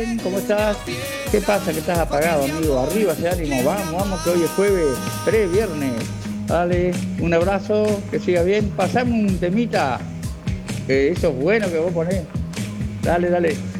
¿Cómo estás? ¿Qué pasa que estás apagado, amigo? Arriba ese ánimo, vamos, vamos, que hoy es jueves, viernes. Dale, un abrazo, que siga bien. Pasame un temita, que eso es bueno que vos ponés. Dale, dale.